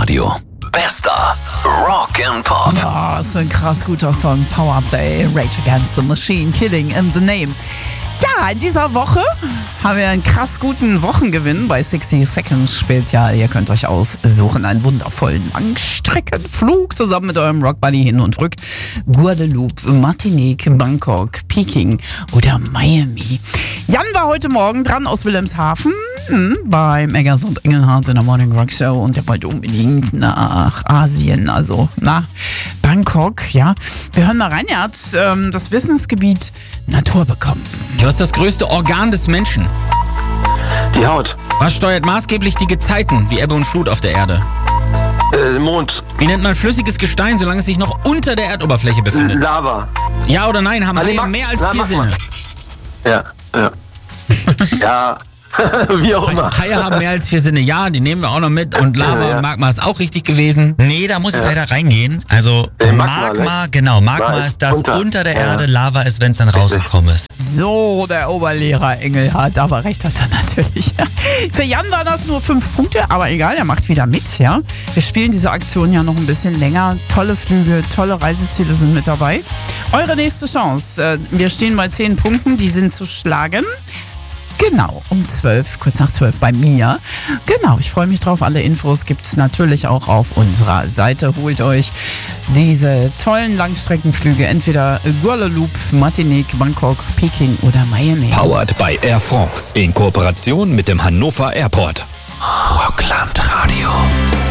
Radio. Bester Rock and Pop. Oh, so ein krass guter Song. Powerplay, Rage Against the Machine, Killing in the Name. Ja, in dieser Woche haben wir einen krass guten Wochengewinn bei 60 Seconds Spezial. Ihr könnt euch aussuchen, einen wundervollen Langstreckenflug zusammen mit eurem Rockbuddy hin und rück. Guadeloupe, Martinique, Bangkok, Peking oder Miami. Jan war heute Morgen dran aus Wilhelmshaven beim Eggers und Engelhardt in der Morning Rock Show und der wollte unbedingt nach Asien, also nach Bangkok, ja. Wir hören mal rein, er hat das Wissensgebiet Natur bekommen. Was ist das größte Organ des Menschen? Die Haut. Was steuert maßgeblich die Gezeiten, wie Ebbe und Flut auf der Erde? Mond. Wie nennt man flüssiges Gestein, solange es sich noch unter der Erdoberfläche befindet? Lava. Ja oder nein, haben Haie mehr als 4 Sinne? Ja. Ja. Wie auch immer. Haie haben mehr als 4 Sinne, ja, die nehmen wir auch noch mit. Und Lava und Magma ist auch richtig gewesen. Nee, da muss ich leider reingehen. Also Magma ist das unter der Erde, Lava ist, wenn es dann rausgekommen ist. So, der Oberlehrer Engelhardt, aber recht hat er natürlich. Für Jan war das nur 5 Punkte, aber egal, er macht wieder mit, ja. Wir spielen diese Aktion ja noch ein bisschen länger. Tolle Flüge, tolle Reiseziele sind mit dabei. Eure nächste Chance. Wir stehen bei 10 Punkten, die sind zu schlagen. Genau, um 12, kurz nach 12 bei mir. Genau, ich freue mich drauf. Alle Infos gibt es natürlich auch auf unserer Seite. Holt euch diese tollen Langstreckenflüge, entweder Guadeloupe, Martinique, Bangkok, Peking oder Miami. Powered by Air France in Kooperation mit dem Hannover Airport. Rockland Radio.